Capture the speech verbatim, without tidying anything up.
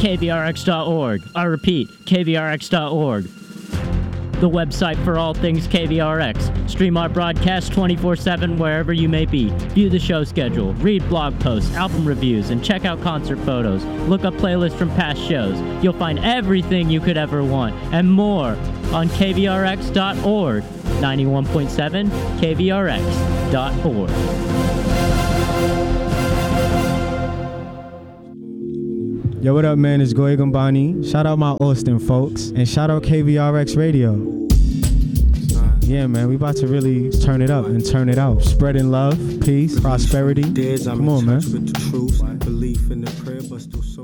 K V R X dot org. I repeat, K V R X dot org. The website for all things K V R X. Stream our broadcast twenty-four seven wherever you may be. View the show schedule, read blog posts, album reviews, and check out concert photos. Look up playlists from past shows. You'll find everything you could ever want, and more, on K V R X dot org. ninety-one point seven K V R X dot org. Yo, what up, man? It's Goy Gambani. Shout out my Austin folks. And shout out K V R X Radio. Yeah, man, we about to really turn it up and turn it out. Spreading love, peace, prosperity. Come on, man.